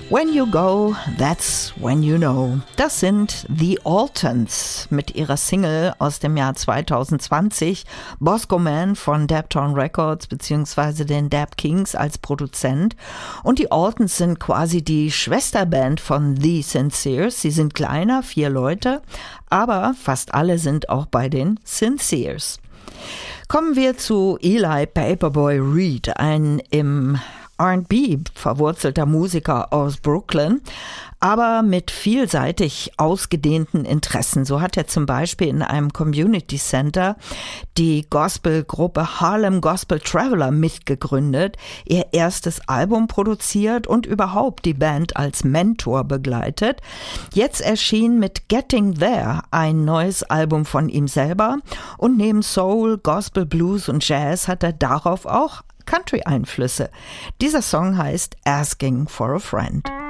When You Go, That's When You Know. Das sind The Altons mit ihrer Single aus dem Jahr 2020. Bosco Man von Daptown Records bzw. den Dap Kings als Produzent. Und die Altons sind quasi die Schwesterband von The Sincers. Sie sind kleiner, 4 Leute, aber fast alle sind auch bei den Sincers. Kommen wir zu Eli Paperboy Reed, ein im R&B verwurzelter Musiker aus Brooklyn, aber mit vielseitig ausgedehnten Interessen. So hat er zum Beispiel in einem Community Center die Gospelgruppe Harlem Gospel Traveler mitgegründet, ihr erstes Album produziert und überhaupt die Band als Mentor begleitet. Jetzt erschien mit Getting There ein neues Album von ihm selber und neben Soul, Gospel, Blues und Jazz hat er darauf auch Country-Einflüsse. Dieser Song heißt Asking for a Friend.